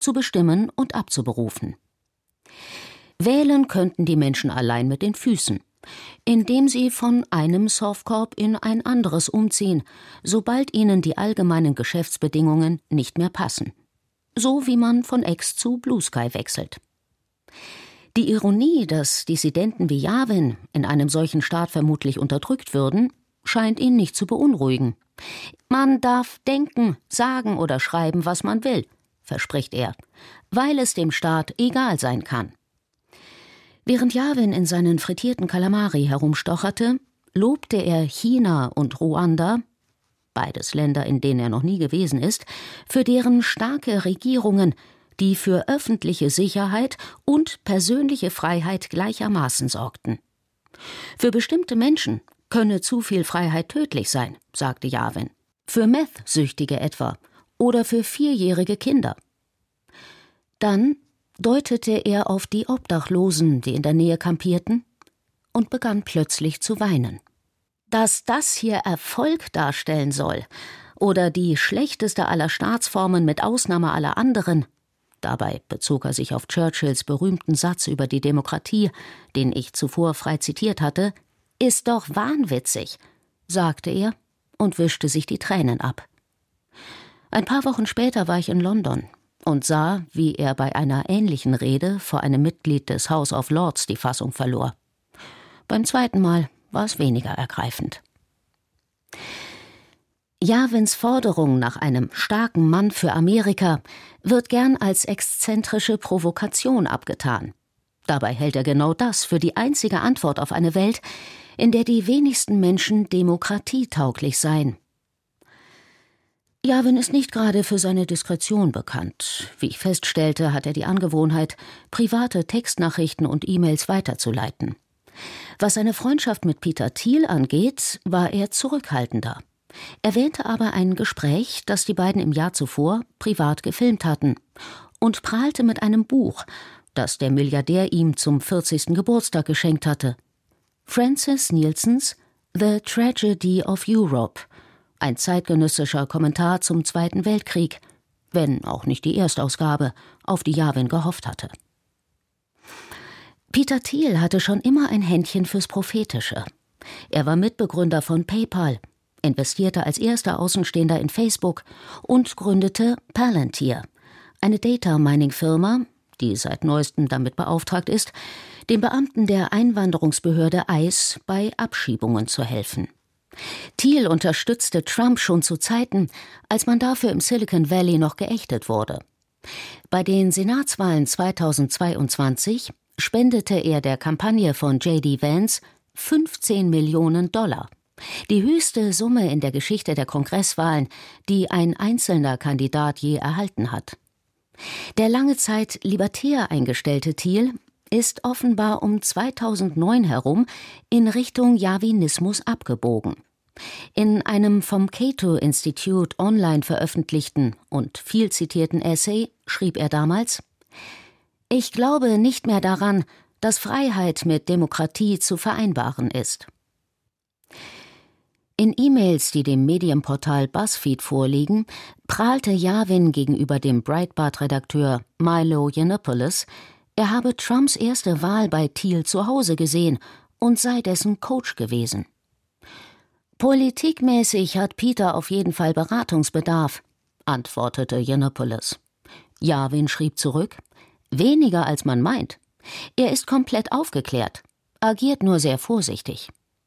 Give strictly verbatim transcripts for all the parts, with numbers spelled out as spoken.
zu bestimmen und abzuberufen. Wählen könnten die Menschen allein mit den Füßen, indem sie von einem Softcorp in ein anderes umziehen, sobald ihnen die allgemeinen Geschäftsbedingungen nicht mehr passen. So wie man von X zu Blue Sky wechselt. Die Ironie, dass Dissidenten wie Yavin in einem solchen Staat vermutlich unterdrückt würden, scheint ihn nicht zu beunruhigen. Man darf denken, sagen oder schreiben, was man will, verspricht er, weil es dem Staat egal sein kann. Während Yavin in seinen frittierten Kalamari herumstocherte, lobte er China und Ruanda, beides Länder, in denen er noch nie gewesen ist, für deren starke Regierungen, die für öffentliche Sicherheit und persönliche Freiheit gleichermaßen sorgten. Für bestimmte Menschen könne zu viel Freiheit tödlich sein, sagte Yavin. Für Meth-Süchtige etwa oder für vierjährige Kinder. Dann deutete er auf die Obdachlosen, die in der Nähe kampierten, und begann plötzlich zu weinen. Dass das hier Erfolg darstellen soll oder die schlechteste aller Staatsformen mit Ausnahme aller anderen, dabei bezog er sich auf Churchills berühmten Satz über die Demokratie, den ich zuvor frei zitiert hatte, ist doch wahnwitzig, sagte er und wischte sich die Tränen ab. Ein paar Wochen später war ich in London und sah, wie er bei einer ähnlichen Rede vor einem Mitglied des House of Lords die Fassung verlor. Beim zweiten Mal war es weniger ergreifend. Yavins Forderung nach einem starken Mann für Amerika wird gern als exzentrische Provokation abgetan. Dabei hält er genau das für die einzige Antwort auf eine Welt, in der die wenigsten Menschen demokratietauglich seien. Yavin ist nicht gerade für seine Diskretion bekannt. Wie ich feststellte, hat er die Angewohnheit, private Textnachrichten und E-Mails weiterzuleiten. Was seine Freundschaft mit Peter Thiel angeht, war er zurückhaltender. Erwähnte aber ein Gespräch, das die beiden im Jahr zuvor privat gefilmt hatten, und prahlte mit einem Buch, das der Milliardär ihm zum vierzigsten Geburtstag geschenkt hatte. Francis Nielsens The Tragedy of Europe, ein zeitgenössischer Kommentar zum Zweiten Weltkrieg, wenn auch nicht die Erstausgabe, auf die Yavin gehofft hatte. Peter Thiel hatte schon immer ein Händchen fürs Prophetische. Er war Mitbegründer von PayPal, investierte als erster Außenstehender in Facebook und gründete Palantir, eine Data-Mining-Firma, die seit neuestem damit beauftragt ist, den Beamten der Einwanderungsbehörde ICE bei Abschiebungen zu helfen. Thiel unterstützte Trump schon zu Zeiten, als man dafür im Silicon Valley noch geächtet wurde. Bei den Senatswahlen zweitausendzweiundzwanzig spendete er der Kampagne von J D Vance fünfzehn Millionen Dollar. Die höchste Summe in der Geschichte der Kongresswahlen, die ein einzelner Kandidat je erhalten hat. Der lange Zeit libertär eingestellte Thiel ist offenbar um zweitausendneun herum in Richtung Yavinismus abgebogen. In einem vom Cato Institute online veröffentlichten und viel zitierten Essay schrieb er damals: Ich glaube nicht mehr daran, dass Freiheit mit Demokratie zu vereinbaren ist. In E-Mails, die dem Medienportal BuzzFeed vorliegen, prahlte Yavin gegenüber dem Breitbart-Redakteur Milo Yiannopoulos, er habe Trumps erste Wahl bei Thiel zu Hause gesehen und sei dessen Coach gewesen. Politikmäßig hat Peter auf jeden Fall Beratungsbedarf, antwortete Yiannopoulos. Yavin schrieb zurück: Weniger als man meint. Er ist komplett aufgeklärt, agiert nur sehr vorsichtig.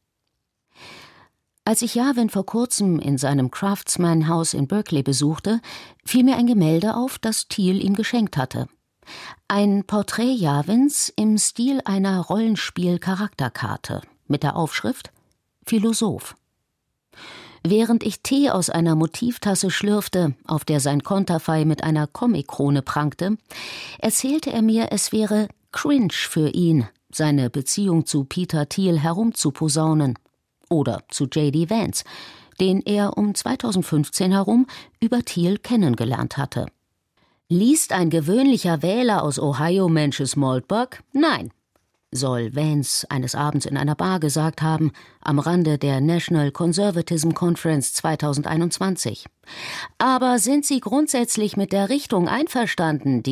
Als ich Yavin vor kurzem in seinem Craftsman-Haus in Berkeley besuchte, fiel mir ein Gemälde auf, das Thiel ihm geschenkt hatte. Ein Porträt Yavins im Stil einer Rollenspiel-Charakterkarte mit der Aufschrift »Philosoph«. Während ich Tee aus einer Motivtasse schlürfte, auf der sein Konterfei mit einer Comic-Krone prangte, erzählte er mir, es wäre cringe für ihn, seine Beziehung zu Peter Thiel herumzuposaunen. Oder zu J D Vance, den er um zweitausendfünfzehn herum über Thiel kennengelernt hatte. Liest ein gewöhnlicher Wähler aus Ohio manches Maltburg? Nein, soll Vance eines Abends in einer Bar gesagt haben, am Rande der National Conservatism Conference zweitausendeinundzwanzig. Aber sind Sie grundsätzlich mit der Richtung einverstanden, die